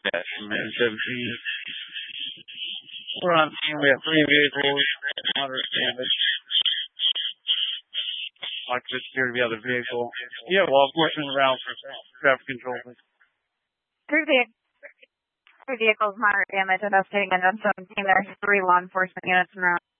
Yeah, man, 17. We're on scene. We have 3 vehicles, moderate damage. Like this here to the other vehicle. Yeah, well, pushing around for traffic control. Three vehicles, moderate damage, investigating an unknown team. There's 3 law enforcement units around.